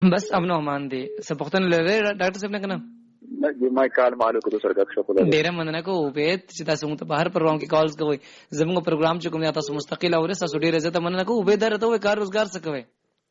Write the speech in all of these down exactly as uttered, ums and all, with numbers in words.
بس امن او امان دي سپختن لره ډاکټر صاحب نه کنه ما کال مالو کو سر کا شکر ډیره مننه کو عبید چې تاسو موږ ته بهر پروګرام کې کالز کوي زموږ پروګرام چې کوم تاسو مستقل اورئ تاسو ډیره زیاته مننه کو عبید درته وای کار روزګار څه کوي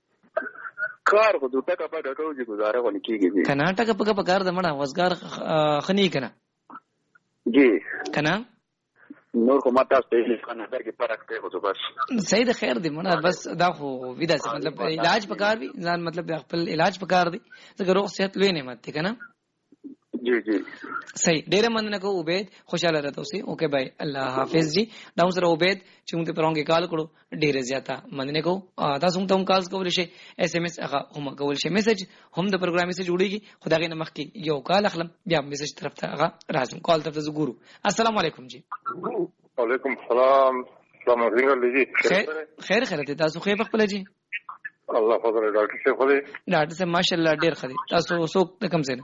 کار کو دوته کا په ډاکټر جی گزاره ونی کیږي کناټک په په کار د مړه وزګار خنی کنه جی کنه نور کوم تاسو ته لیکنه درګه پرک ته وځو بس صحیح ده خیر دی مړه بس دا خو ودا مطلب علاج پکار وي ځان مطلب خپل علاج پکار دی څنګه روغ صحت لوي نعمت دی کنه جی جی صحیح ډیره مننه کو عبید خوشاله راته اوسې اوکے بھائی الله حافظ جی دا سره عبید چې موږ ته پرونګه کال کړو ډیره زیاته مننه کو تاسو ته هم کال کول شي اس ام اس هغه هم کول شي میسج هم د پروګرام سره جوړیږي خدای نه مخکي یو کال اخلم بیا میسج طرف ته هغه راځم کال طرف ته ګورو السلام علیکم جی وعلیکم السلام السلام علیکم جی خیر خیر ته تاسو خیر خپل جی الله فضل ډاکټر صاحب خو دې ډاکټر صاحب ماشاءالله ډیر خدي تاسو څوک کم څه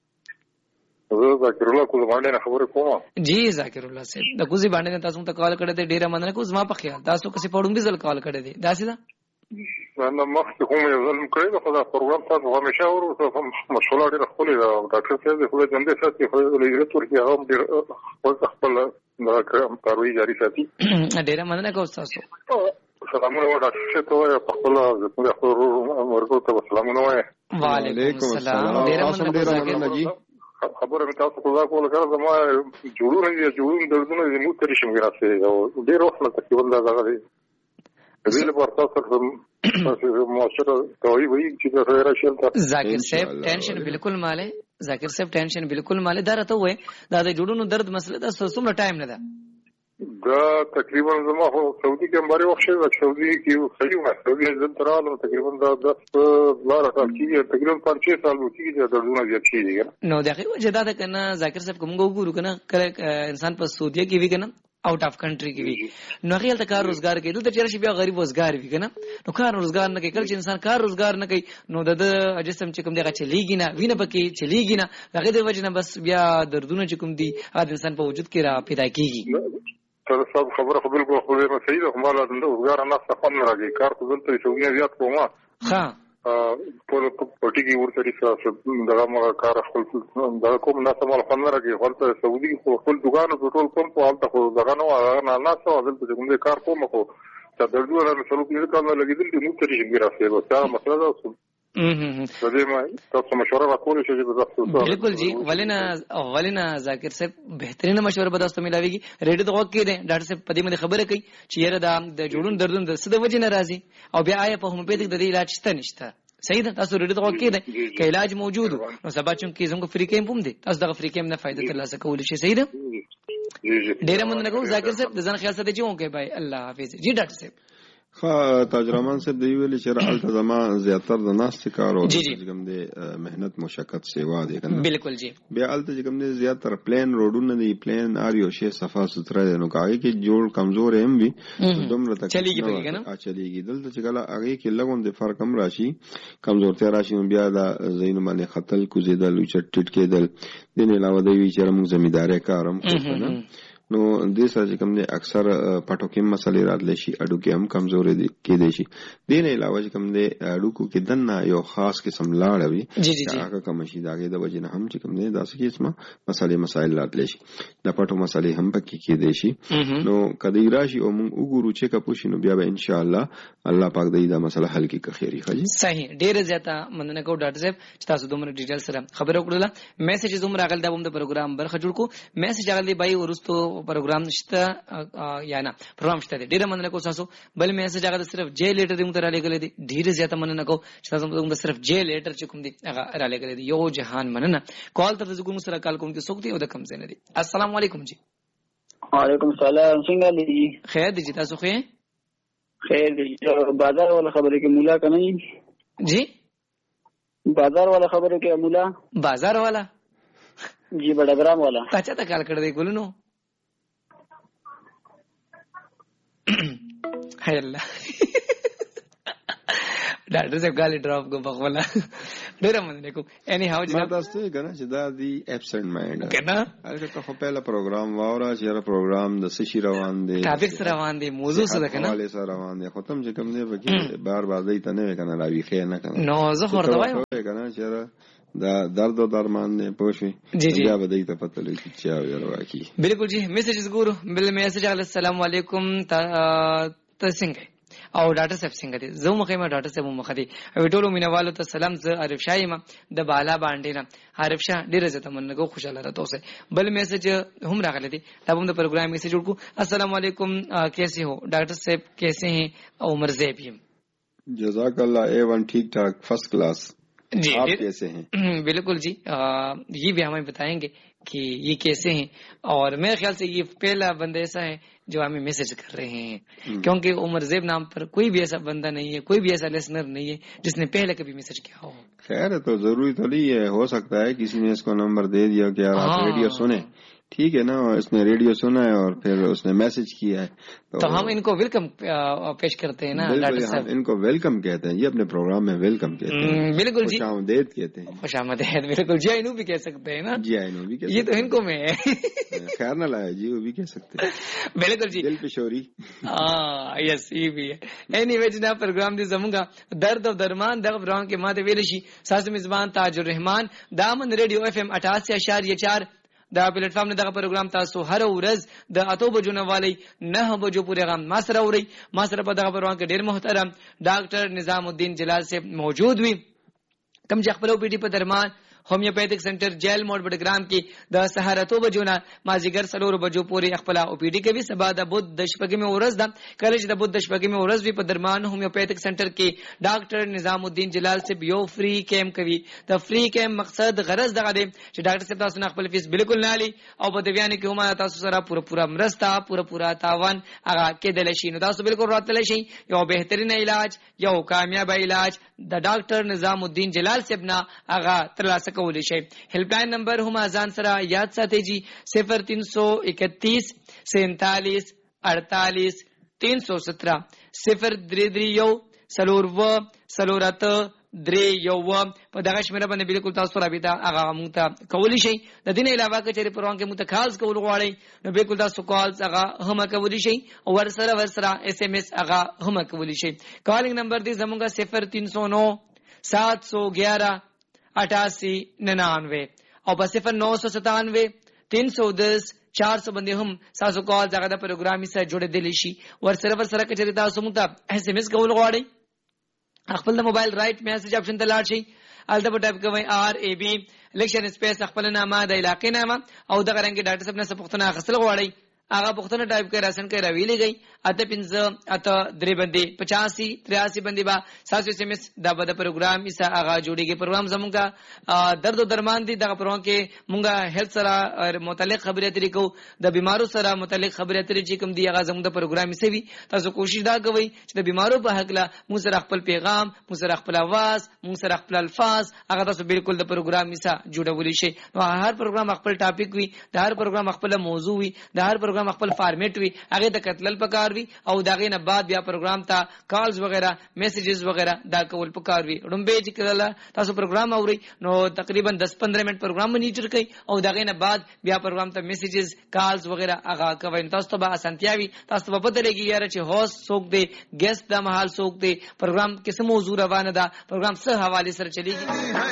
زه ذکر الله کوم باندې خبره کوم جی ذکر الله صاحب د کوزي باندې تاسو ته کال کړی دی ډیره مننه کوم زما په خیال تاسو کسي پړم دي ځل کال کړی دی دا سیده نو مخکې کوم یو ځل کړی دا خدای پروګرام تاسو همیشه ورو مشوره ډیره خولې دا ډاکټر صاحب خو دې څنګه ساتي خو دې لري ترکیه هم ډیر خپل دا کاروي جاری ساتي ډیره مننه کوم تاسو سلامونه ډاکټر صاحب ته په خپل زه خپل ورکو ته سلامونه وایم وعلیکم السلام ډیره مننه جی خبره مې تاسو کو دا کوله کړه زما جوړونه دي جوړونه دردونه دي مو ترې شم راځي او ډیر وخت نه تقریبا دا غږ دی دې لپاره تاسو تاسو مؤثر توي وي چې دا راشل ذاکر صاحب ټینشن بالکل ماله ذاکر صاحب ټینشن بالکل ماله دا راته وای دا د جوړونو درد مسله دا څومره ټایم نه ده دا تقریبا زما هو سعودي کې مباري وخت شوی سعودي کې صحیح و سعودي ځل تراله تقریبا دا د لاره ټاپ کیږي تقریبا پنځه سال وکړي دا دردونه زیات شي نو دغه وجه دا کنه ذاکر صاحب کوم ګورو کنه کله انسان په سعودي کې وی کنه آؤٹ اف کنټری کې وی نو غیل ته کار روزګار کې دلته چیرې بیا غریب روزګار وی کنه نو کار روزګار نه کوي کله چې انسان کار روزګار نه کوي نو د جسم چې کوم دغه چلیږي نه وینه پکې چلیږي نه هغه د وجه نه بس بیا دردونه چې کوم دي هغه انسان په وجود کې را پیدا کیږي تر څو خبره خبره کو خو دې صحیح ده مال د روزګار نه څه فن راځي کار ته دلته شوګي زیات کومه ها په پټي کې ورته ریسه دغه ما کار خپل دا کوم نه سمال فن راځي ورته سعودي خپل دکان پټرول پمپ او الته خو دغه نو نه نه څه دلته کوم کار کوم خو دا دردونه نه څلو کې کار نه لګیدل دي مو ته ریږي راځي او دا مسله ده بالکل جی ولنا ولنا ذاکر صاحب بهترینه مشوره به تاسو ملاويږي ریډیو دغه کې ده ډاکټر صاحب پدې باندې خبره کوي چې یره دا د جوړون دردون د سده وجه ناراضي او بیا آیا په هومیوپیتیک د علاج شته نشته صحیح ده تاسو ریډیو دغه کې ده ک علاج موجود نو سبا چون کې زموږ فری کیم پوم دي تاسو دغه فری کیم نه فائدہ ترلاسه کول شي صحیح ده ډیر مننه کوم ذاکر صاحب د ځان خیال ساتئ چې اوکے بھائی الله حافظ جی ډاکټر صاحب خا تاجرمان صاحب دی ویل چې رال تزما زیاتر د ناس کار او کوم دی مهنت مشقت سیوا دی کنه بالکل جی بیا الته کوم دی زیاتر پلین روډونه دی پلین اریو شی صفه ستره نو کاږي کې جوړ کمزور هم وي دومره تک چلیږي کنه چلیږي دلته چې کله هغه کې لګون د فرق هم راشي کمزورتیا راشي بیا دا زین باندې خطل کوزیدل او چټټ کېدل دین علاوه دی چې موږ زمیداری کارم کوو نو دې سره کوم دي اکثر پټو کې مسلې راتلی شي اډو کې هم کمزوري دي کې دي شي دین علاوه کوم دي اډو کو کې دنه یو خاص قسم لاړ وي هغه کوم شي داګه د وجه نه هم چې کوم دي داسې قسمه مسلې مسائل راتلی شي د پټو مسلې هم پکې کې دي شي نو کدی راشي او موږ وګورو چې کا پوښینو نو بیا به ان شاء الله الله پاک دې دا مسله حل کې خیری خجي صحیح ډیره زیاته مننه کو ډاکټر صاحب چې تاسو دومره ډیټیل سره خبرو کړله میسج زوم راغل دا هم د پروګرام برخه جوړ کو میسج راغلی بای ورستو پروګرام نشته یا نه پروګرام شته ډیره مننه کو تاسو بل میسج هغه صرف جے لیټر دې مونږ را لګلې دي ډیره زیاته مننه کو چې تاسو موږ صرف جے لیټر چې کوم دي هغه را لګلې دي یو جهان مننه کال تر زګو سره کال کوم کې سوکتي او د کم زنه دي السلام علیکم جی وعلیکم السلام څنګه دي خیر دي تاسو خیر خیر دي بازار والا خبره کې مولا کنه جی بازار والا خبره کې مولا بازار والا جی بڑگرام والا اچھا تا کال کړ دې ګولنو هاي الله ډاکټر صاحب ګالي ډراپ کو بخولا ډیر مننه کوم اني هاو ما جناب تاسو ته کنه چې دا دی ابسنت مایند کنه هغه ته خو په پروګرام واورا چې پروګرام د سشي روان دی ټاپک سره روان دي موضوع سره کنه حواله سره روان دي ختم چې کوم دی پکې بار بار دی ته نه کنه راوي خې نه کنه نو زه خورته وایم کنه چې دا درد او درمان نه پوښي جی جی بیا به دی ته پته لګي چې او ورواکی بالکل جی میسجز ګورو بل میسج السلام علیکم ته څنګه او ډاکټر صاحب څنګه دي زه مخه ما ډاکټر صاحب مخه دي ټولو مینوالو ته سلام. زه عارف شاه ما د بالا باندې نه عارف شاه ډیر زه تمنګو خوشاله راته اوسه. بل میسج هم راغلی دي دا هم د پروګرام میسج ورکو. السلام علیکم کیسے ہو ڈاکٹر صاحب کیسے ہیں عمر زیب یم جزاک اللہ اے ون ٹھیک ٹھاک فرسٹ کلاس جی آپ کیسے ہیں؟ بالکل جی یہ بھی ہمیں بتائیں گے کہ یہ کیسے ہیں اور میرے خیال سے یہ پہلا بندہ ایسا ہے جو ہمیں میسج کر رہے ہیں کیونکہ عمر زیب نام پر کوئی بھی ایسا بندہ نہیں ہے کوئی بھی ایسا لیسنر نہیں ہے جس نے پہلے کبھی میسج کیا ہو. خیر تو ضروری تو نہیں ہے ہو سکتا ہے کسی نے اس کو نمبر دے دیا کہ یار آپ ریڈیو سنیں ٹھیک ہے نا اس نے ریڈیو سنا ہے اور پھر اس نے میسج کیا ہے تو ہم ان کو ویلکم پیش کرتے ہیں نا ڈاکٹر صاحب ان کو ویلکم کہتے ہیں یہ اپنے پروگرام میں ویلکم کہتے ہیں بالکل جی خوش آمدید کہتے ہیں خوش آمدید بالکل جی آئینو بھی کہہ سکتے ہیں نا جی آئینو بھی یہ تو ان کو میں ہے خیر نہ لایا جی وہ بھی کہہ سکتے ہیں بالکل جی دل پشوری ہاں یس یہ بھی ہے. اینی وے جناب پروگرام دی زمونگا درد و درمان دغه پروگرام کې ماته ویل شي ساز میزبان تاج الرحمن دامن ریډیو اف ام اٹھاسی اشاریه چار دا پلیټ فارم نه دغه پروگرام تاسو هر ورځ د اتو بجو نه والی نه بجو پورې غم ما سره اوري ما سره په دغه پروگرام کې ډیر محترم ډاکټر نظام الدین جلال صاحب موجود وي کم چې خپل پی ډی په درمان homeopathic centre jail मोड़ बडग्राम की द सहारतो बजोना माजिगर सलोर बजो पूरी अखपला ओपीडी के भी सबा द बुद्ध दशपगी में उरस द कॉलेज द बुद्ध दशपगी में उरस भी पदरमान होम्योपैथिक सेंटर के डॉक्टर निजामुद्दीन जलाल से बियो फ्री कैम कवी द फ्री कैम मकसद गरज the they چې ډاکټر صاحب تاسو نه خپل فیس بالکل نه علي او په دیوانی کې هم تاسو سره پورا پورا مرستا پورا پورا تاوان هغه کېدل شي نو تاسو بالکل راتل شي یو بهترین علاج یو کامیاب علاج د ډاکټر نظام الدین جلال صاحب نه هغه ترلاسه کولی شي. Help line number हम आजान सरा याद साथे जी सिफर तीन सौ इकतीस सैतालीस अड़तालीस तीन सौ सत्रह सिफर द्री द्री यौ सलोर व सलोरत द्री यौ व په دغه شمیره باندې بالکل تاسو رابطه هغه مونږ ته کولی شي. د دې نه علاوه که چېرې پروګرام کې متخاص کول غواړئ نو بالکل تاسو کالز هغه هم کولی شي او ورسره ورسره اس ام اس هغه هم کولی شي. کالینګ نمبر دی زموږه صفر तीन सौ नौ सात सौ ग्यारह अठासी निन्यानवे और बस सिफर नौ सौ सतानवे तीन सौ दस चार सौ बंदे हम सासो कॉल जगह प्रोग्राम से जुड़े दिलिशी और सर्वर सर के चरिता सुमता एसएमएस कौल गवाड़ी अखपल मोबाइल राइट मैसेज ऑप्शन तलाश छी अलदब टाइप कवई R A B election space अखपल नामा द इलाके नामा और द करेंगे डॉक्टर साहब ने सपुख्तना खसल गवाड़ी आगा पुख्तना टाइप कर राशन के रवीली गई अत पिंज अत द्रे बंदी पचासी तिरासी बंदी बा सात एस एम एस दा बद प्रोग्राम इसा आगा जोड़ी के प्रोग्राम जमुंगा दर्द और दरमान दी दा प्रोग्राम के मुंगा हेल्थ सरा और मुतालिक खबरें तरीको द बीमारों सरा मुतालिक खबरें तरीके कम दी आगा जमुंगा प्रोग्राम से भी तासो कोशिश दा गवई च द बीमारों पे हकला मुसर अखपल पैगाम मुसर अखपल आवाज मुसर अखपल अल्फाज आगा तासो बिल्कुल द प्रोग्राम इसा जुड़ा बोली शे हर प्रोग्राम अखपल टॉपिक हुई द हर प्रोग्राम अखपल मौजू हुई द हर प्रोग्राम अखपल फॉर्मेट हुई आगे द कतल पकार हुई او داغه نه بعد بیا پروګرام ته کالز وغیرہ میسجز وغیرہ دا کول پکار وی ډمبه چې کله تاسو پروګرام اوري نو تقریبا دس پندرہ منټ پروګرام مونیټر کوي او داغه نه بعد بیا پروګرام ته میسجز کالز وغیرہ هغه کوي تاسو ته به اسانتیاوي تاسو ته پته لګي یاره چې هوست څوک دی ګیسټ د محل څوک دی پروګرام کیسه موضوع روانه ده پروګرام څه حواله سره چلیږي.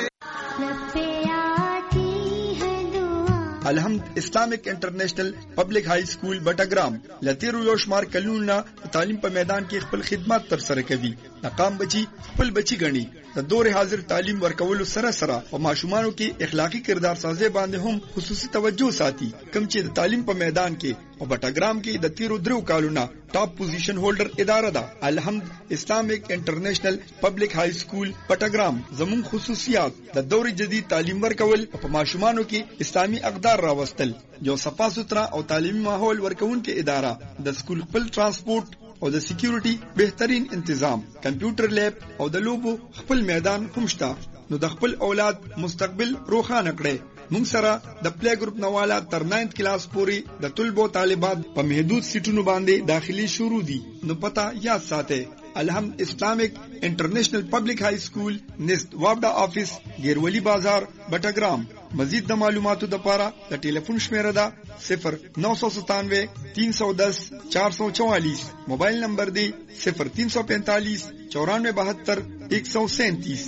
الحمد اسلامک انټرنیشنل پبلک های سکول بټګرام لتیرو یو شمار کلونه تعلیم په میدان کې خپل خدمات تر سره کوي. ناکام بچي خپل بچي غني د دور حاضر تعلیم ورکولو سره سره او ماشومانو کې اخلاقی کردار سازي باندې هم خصوصي توجه ساتي. کوم چې د تعلیم په میدان کې او بټګرام کې د تیرو درو کالونه ټاپ پوزیشن هولډر اداره ده الحمد اسلامک انټرنیشنل پبلک های سکول بټګرام. زمون خصوصیات د دور جدید تعلیم ورکول او په ماشومانو کې اسلامي اقدار راوستل جو صفا سوترا او تعلیمي ماحول ورکوونکې اداره د سکول خپل ترانسپورت او د سکیورټي بهترین تنظیم کمپیوټر لیب او د لوبو خپل میدان هم شته. نو د خپل اولاد مستقبل روښانه کړئ. موږ سره د پلی ګروپ نواله تر ناینث کلاس پورې د طلبو طالبات په محدود سیټونو باندې داخلي شروع دي. نو پتا یاد ساتئ الحمد اسلامک انٹرنیشنل پبلک ہائی سکول نزد وابڈا آفس گیرولی بازار بٹاگرام. مزید د معلوماتو د پاره د ټلیفون شمیره ده صفر نو سو ستانوے تین سو دس چار سو چوالیس. موبائل نمبر دی صفر تین سو پینتالیس چورانوے بہتر ایک سو سینتیس.